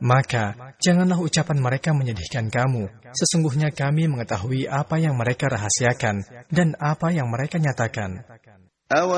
Maka, janganlah ucapan mereka menyedihkan kamu. Sesungguhnya kami mengetahui apa yang mereka rahasiakan dan apa yang mereka nyatakan.